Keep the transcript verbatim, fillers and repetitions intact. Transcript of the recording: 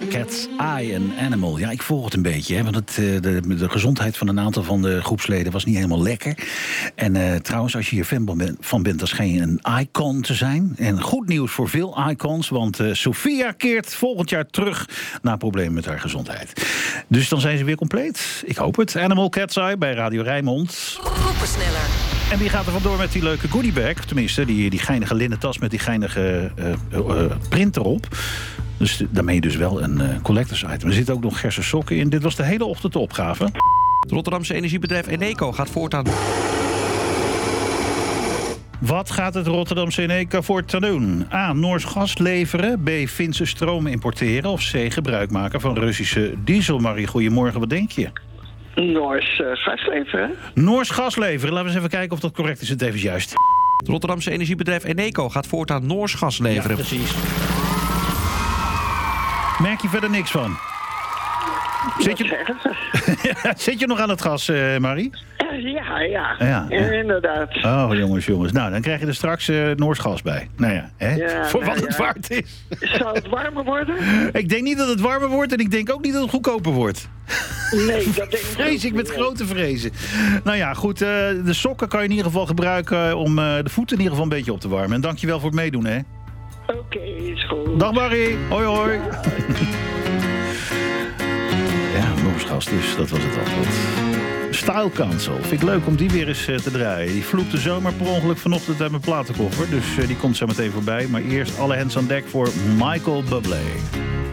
Cat's Eye, an Animal. Ja, ik volg het een beetje, hè, want het, de, de gezondheid van een aantal van de groepsleden was niet helemaal lekker. En uh, trouwens, als je hier fan van bent, dan schijn je een icon te zijn. En goed nieuws voor veel icons, want uh, Sophia keert volgend jaar terug na problemen met haar gezondheid. Dus dan zijn ze weer compleet. Ik hoop het. Animal, Cat's Eye bij Radio Rijnmond. Groepensneller. En wie gaat er vandoor met die leuke goodiebag? Tenminste, die, die geinige linnen tas met die geinige uh, uh, print erop. Dus daarmee dus wel een uh, collectors item. Er zitten ook nog gerse sokken in. Dit was de hele ochtend de opgave. Het Rotterdamse energiebedrijf Eneco gaat voortaan... Wat gaat het Rotterdamse Eneco voortaan doen? A. Noors gas leveren. B. Finse stroom importeren. Of C. Gebruik maken van Russische diesel. Marie, goedemorgen. Wat denk je? Noors uh, gas leveren. Noors gas leveren. Laten we eens even kijken of dat correct is. Het even juist. Het Rotterdamse energiebedrijf Eneco gaat voortaan Noors gas leveren. Ja, precies. Merk je verder niks van? Zit je, Zit je nog aan het gas, uh, Marie? Ja, ja, ja, ja. Inderdaad. Oh, jongens, jongens. Nou, dan krijg je er straks uh, Noors gas bij. Nou ja, hè? Ja, voor nou wat het ja. waard is. Zal het warmer worden? Ik denk niet dat het warmer wordt en ik denk ook niet dat het goedkoper wordt. Nee, dat denk ik Vrees ik met grote vrezen. Nou ja, goed. Uh, de sokken kan je in ieder geval gebruiken om uh, de voeten in ieder geval een beetje op te warmen. En dankjewel voor het meedoen, hè? Oké, okay, is goed. Dag Barry. Hoi, hoi. Ja. Ja, Noors dus. Dat was het antwoord. Style Council. Vind ik leuk om die weer eens uh, te draaien. Die vloekte zomaar per ongeluk vanochtend uit mijn platenkoffer. Dus uh, die komt zo meteen voorbij. Maar eerst alle hands aan dek voor Michael Bublé.